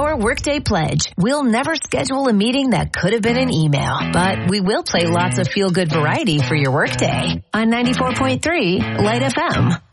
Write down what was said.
your Workday pledge. We'll never schedule a meeting that could have been an email, but we will play lots of feel-good variety for your Workday on 94.3 Light FM.